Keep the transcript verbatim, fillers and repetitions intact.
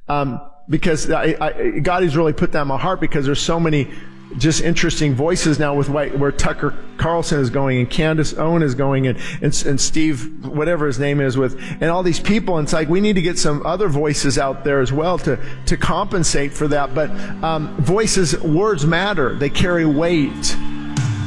Um, because I, I, God has really put that in my heart, because there's so many just interesting voices now with where, where Tucker Carlson is going and Candace Owen is going and, and, and Steve, whatever his name is, with, and all these people. And it's like we need to get some other voices out there as well to, to compensate for that. But um, voices, words matter. They carry weight.